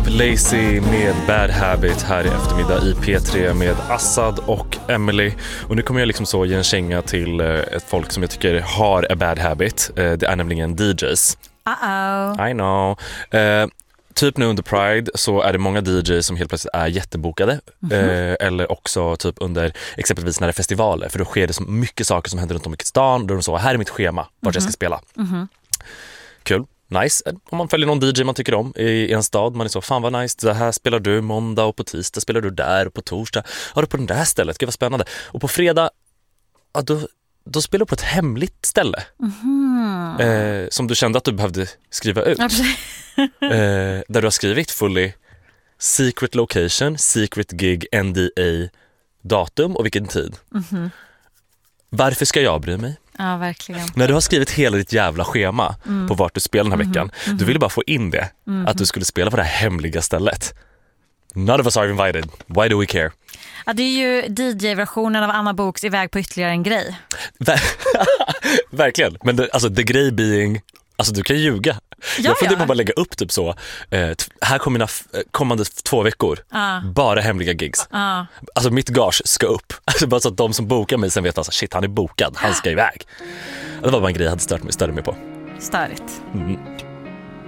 Dave Lazy med Bad Habit här i eftermiddag i P3 med Assad och Emily. Och nu kommer jag liksom så ge en känga till ett folk som jag tycker har a bad habit. Det är nämligen DJs. Uh-oh. I know. Typ nu under Pride så är det många DJs som helt plötsligt är jättebokade. Eller också typ under exempelvis när det är festivaler. För då sker det så mycket saker som händer runt om i stan. Då är de så, här är mitt schema vart jag ska spela. Kul. Nice. Om man följer någon DJ man tycker om i en stad, man är så, fan vad nice, det här spelar du måndag och på tisdag spelar du där och på torsdag har du på den där stället, gud vad spännande. Och på fredag, ja, då spelar du på ett hemligt ställe som du kände att du behövde skriva ut. Där du har skrivit fully secret location, secret gig, NDA, datum och vilken tid. Varför ska jag bry mig? Ja, verkligen. När du har skrivit hela ditt jävla schema på vart du spelar den här veckan, du ville bara få in det, att du skulle spela på det här hemliga stället. None of us are invited. Why do we care? Ja, det är ju DJ-versionen av Anna Boks Iväg på ytterligare en grej. Verkligen. Men the grej being, alltså du kan ljuga. Jag funderar på att bara lägga upp typ så, här kommer mina kommande 2 veckor bara hemliga gigs. Alltså mitt gage ska upp. Alltså bara så att de som bokar mig sen vet alltså, shit, han är bokad, han ska iväg. Det var bara en grej jag hade stört mig på. Störigt.